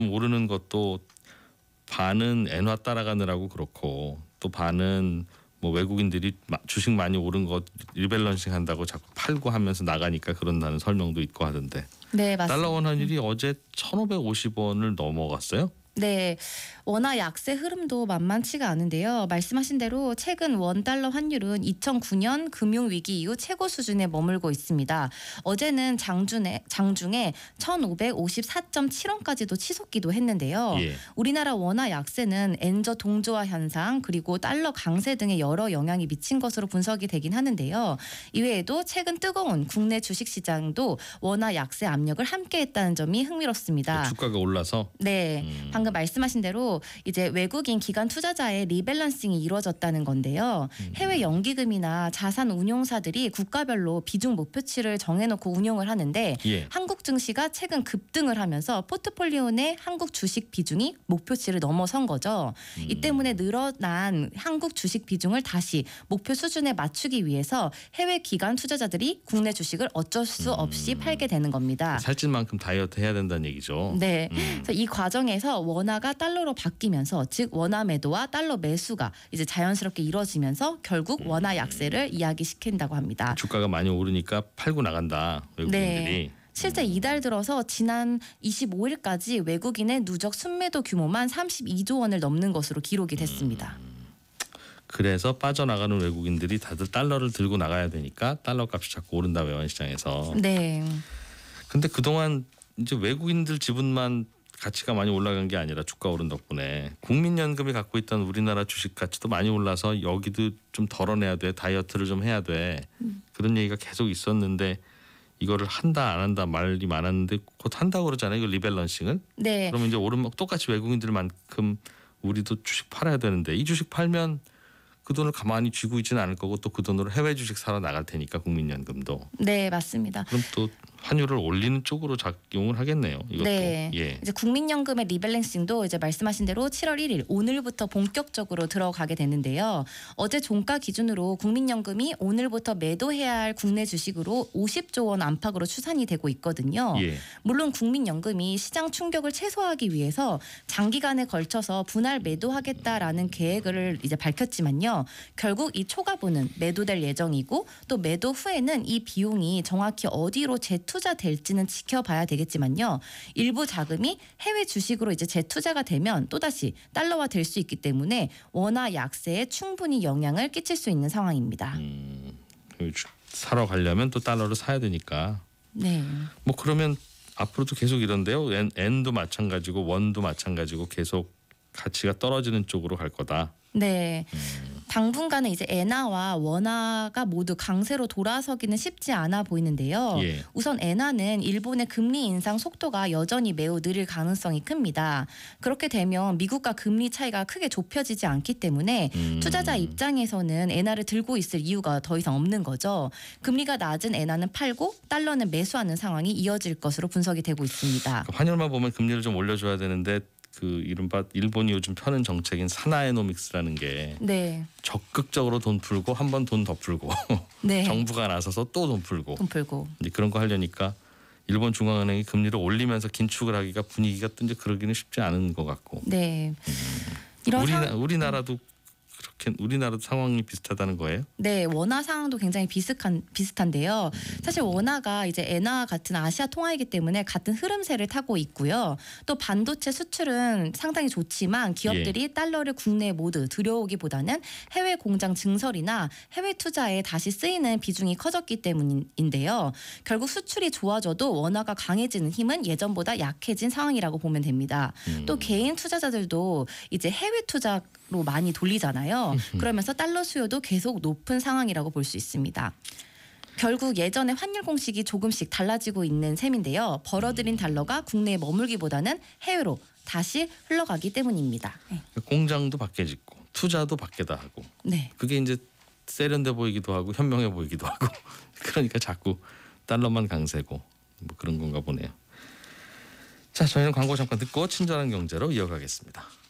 오르는 것도 반은 엔화 따라가느라고 그렇고 또 반은 뭐 외국인들이 주식 많이 오른 거 리밸런싱 한다고 자꾸 팔고 하면서 나가니까 그런다는 설명도 있고 하던데. 네, 맞습니다. 달러 원 환율이 어제 1,550원을 넘어갔어요. 네, 원화 약세 흐름도 만만치가 않은데요. 말씀하신 대로 최근 원달러 환율은 2009년 금융위기 이후 최고 수준에 머물고 있습니다. 어제는 장중에 1,554.7원까지도 치솟기도 했는데요. 예. 우리나라 원화 약세는 엔저 동조화 현상 그리고 달러 강세 등의 여러 영향이 미친 것으로 분석이 되긴 하는데요. 이외에도 최근 뜨거운 국내 주식시장도 원화 약세 압력을 함께했다는 점이 흥미롭습니다. 주가가 올라서? 네. 방금 말씀하신 대로 이제 외국인 기관 투자자의 리밸런싱이 이루어졌다는 건데요. 해외 연기금이나 자산 운용사들이 국가별로 비중 목표치를 정해놓고 운용을 하는데 예. 한국 증시가 최근 급등을 하면서 포트폴리오 내 한국 주식 비중이 목표치를 넘어선 거죠. 이 때문에 늘어난 한국 주식 비중을 다시 목표 수준에 맞추기 위해서 해외 기관 투자자들이 국내 주식을 어쩔 수 없이 팔게 되는 겁니다. 살찐 만큼 다이어트 해야 된다는 얘기죠. 네. 그래서 이 과정에서 원화가 달러로 바뀌면서 즉 원화 매도와 달러 매수가 이제 자연스럽게 이루어지면서 결국 원화 약세를 이야기시킨다고 합니다. 주가가 많이 오르니까 팔고 나간다 외국인들이. 네. 실제 이달 들어서 지난 25일까지 외국인의 누적 순매도 규모만 32조 원을 넘는 것으로 기록이 됐습니다. 그래서 빠져나가는 외국인들이 다들 달러를 들고 나가야 되니까 달러 값이 자꾸 오른다 외환시장에서. 네. 근데 그동안 이제 외국인들 지분만 가치가 많이 올라간 게 아니라 주가 오른 덕분에 국민연금이 갖고 있던 우리나라 주식 가치도 많이 올라서 여기도 좀 덜어내야 돼, 다이어트를 좀 해야 돼, 그런 얘기가 계속 있었는데 이거를 한다 안 한다 말이 많았는데 곧 한다고 그러잖아요. 이거 리밸런싱을. 네. 그러면 이제 오르면 똑같이 외국인들만큼 우리도 주식 팔아야 되는데 이 주식 팔면 그 돈을 가만히 쥐고 있지는 않을 거고 또 그 돈으로 해외 주식 사러 나갈 테니까 국민연금도. 네, 맞습니다. 그럼 또 환율을 올리는 쪽으로 작용을 하겠네요. 이것도. 네. 예. 이제 국민연금의 리밸런싱도 이제 말씀하신 대로 7월 1일 오늘부터 본격적으로 들어가게 되는데요. 어제 종가 기준으로 국민연금이 오늘부터 매도해야 할 국내 주식으로 50조 원 안팎으로 추산이 되고 있거든요. 예. 물론 국민연금이 시장 충격을 최소화하기 위해서 장기간에 걸쳐서 분할 매도하겠다라는 계획을 이제 밝혔지만요. 결국 이 초과분은 매도될 예정이고 또 매도 후에는 이 비용이 정확히 어디로 재투자될지는 지켜봐야 되겠지만요. 일부 자금이 해외 주식으로 이제 재투자가 되면 또다시 달러화 될 수 있기 때문에 원화 약세에 충분히 영향을 끼칠 수 있는 상황입니다. 사러 가려면 또 달러를 사야 되니까. 네. 뭐 그러면 앞으로도 계속 이런데요. 엔도 마찬가지고 원도 마찬가지고 계속 가치가 떨어지는 쪽으로 갈 거다. 네. 당분간은 이제 엔화와 원화가 모두 강세로 돌아서기는 쉽지 않아 보이는데요. 예. 우선 엔화는 일본의 금리 인상 속도가 여전히 매우 느릴 가능성이 큽니다. 그렇게 되면 미국과 금리 차이가 크게 좁혀지지 않기 때문에 투자자 입장에서는 엔화를 들고 있을 이유가 더 이상 없는 거죠. 금리가 낮은 엔화는 팔고 달러는 매수하는 상황이 이어질 것으로 분석이 되고 있습니다. 환율만 보면 금리를 좀 올려줘야 되는데 그 이른바 일본이 요즘 펴는 정책인 사나에노믹스라는 게 네. 적극적으로 돈 풀고 한 번 돈 더 풀고 네. 정부가 나서서 또 돈 풀고 돈 풀고 이제 그런 거 하려니까 일본 중앙은행이 금리를 올리면서 긴축을 하기가 분위기가 또 이제 그러기는 쉽지 않은 것 같고. 네. 이런 우리나라도 그렇게 우리나라도 상황이 비슷하다는 거예요? 네, 원화 상황도 굉장히 비슷한데요. 사실 원화가 이제 엔화 같은 아시아 통화이기 때문에 같은 흐름세를 타고 있고요. 또 반도체 수출은 상당히 좋지만 기업들이 달러를 국내에 모두 들여오기보다는 해외 공장 증설이나 해외 투자에 다시 쓰이는 비중이 커졌기 때문인데요. 결국 수출이 좋아져도 원화가 강해지는 힘은 예전보다 약해진 상황이라고 보면 됩니다. 또 개인 투자자들도 이제 해외 투자로 많이 돌리잖아요. 그러면서 달러 수요도 계속 높은 상황이라고 볼 수 있습니다. 결국 예전의 환율 공식이 조금씩 달라지고 있는 셈인데요. 벌어들인 달러가 국내에 머물기보다는 해외로 다시 흘러가기 때문입니다. 네. 공장도 밖에 짓고 투자도 밖에다 하고. 네. 그게 이제 세련돼 보이기도 하고 현명해 보이기도 하고 그러니까 자꾸 달러만 강세고 뭐 그런 건가 보네요. 자, 저희는 광고 잠깐 듣고 친절한 경제로 이어가겠습니다.